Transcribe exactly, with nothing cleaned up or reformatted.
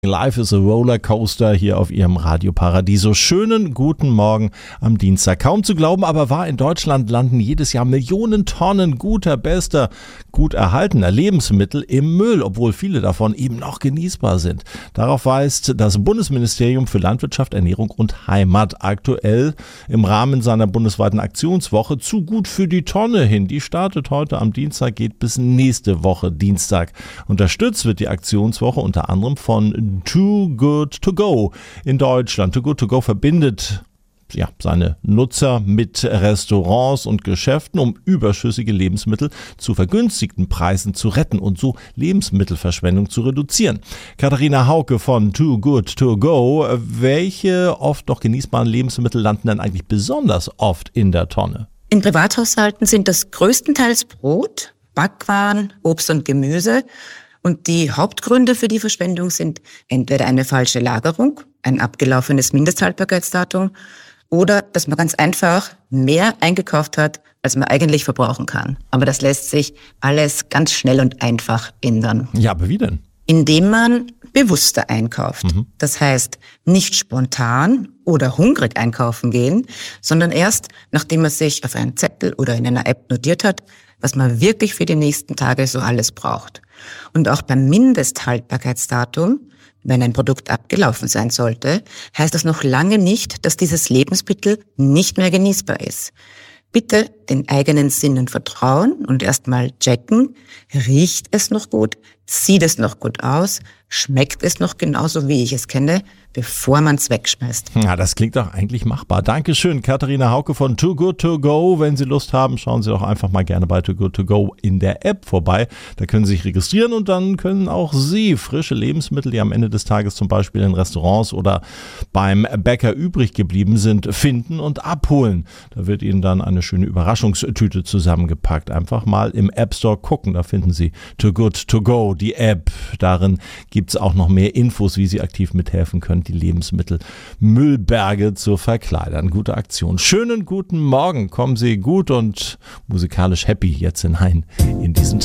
Life is a Rollercoaster hier auf Ihrem Radio Paradiso. Schönen guten Morgen am Dienstag. Kaum zu glauben, aber wahr, in Deutschland landen jedes Jahr Millionen Tonnen guter, bester, gut erhaltener Lebensmittel im Müll, obwohl viele davon eben noch genießbar sind. Darauf weist das Bundesministerium für Landwirtschaft, Ernährung und Heimat aktuell im Rahmen seiner bundesweiten Aktionswoche Zu gut für die Tonne hin. Die startet heute am Dienstag, geht bis nächste Woche Dienstag. Unterstützt wird die Aktionswoche unter anderem von Too Good To Go in Deutschland. Too Good To Go verbindet ja, seine Nutzer mit Restaurants und Geschäften, um überschüssige Lebensmittel zu vergünstigten Preisen zu retten und so Lebensmittelverschwendung zu reduzieren. Katharina Hauke von Too Good To Go. Welche oft noch genießbaren Lebensmittel landen denn eigentlich besonders oft in der Tonne? In Privathaushalten sind das größtenteils Brot, Backwaren, Obst und Gemüse. Und die Hauptgründe für die Verschwendung sind entweder eine falsche Lagerung, ein abgelaufenes Mindesthaltbarkeitsdatum oder dass man ganz einfach mehr eingekauft hat, als man eigentlich verbrauchen kann. Aber das lässt sich alles ganz schnell und einfach ändern. Ja, aber wie denn? Indem man bewusster einkauft. Mhm. Das heißt, nicht spontan oder hungrig einkaufen gehen, sondern erst, nachdem man sich auf einen Zettel oder in einer App notiert hat, was man wirklich für die nächsten Tage so alles braucht. Und auch beim Mindesthaltbarkeitsdatum, wenn ein Produkt abgelaufen sein sollte, heißt das noch lange nicht, dass dieses Lebensmittel nicht mehr genießbar ist. Bitte den eigenen Sinnen vertrauen und erstmal checken, riecht es noch gut, sieht es noch gut aus, schmeckt es noch genauso, wie ich es kenne, bevor man es wegschmeißt. Ja, das klingt doch eigentlich machbar. Dankeschön, Katharina Hauke von Too Good To Go. Wenn Sie Lust haben, schauen Sie doch einfach mal gerne bei Too Good To Go in der App vorbei. Da können Sie sich registrieren und dann können auch Sie frische Lebensmittel, die am Ende des Tages zum Beispiel in Restaurants oder beim Bäcker übrig geblieben sind, finden und abholen. Da wird Ihnen dann eine schöne Überraschungstüte zusammengepackt. Einfach mal im App Store gucken, da finden Sie Too Good To Go, die App. Darin gibt es auch noch mehr Infos, wie Sie aktiv mithelfen können, die Lebensmittelmüllberge zu verkleidern. Gute Aktion. Schönen guten Morgen. Kommen Sie gut und musikalisch happy jetzt hinein in diesen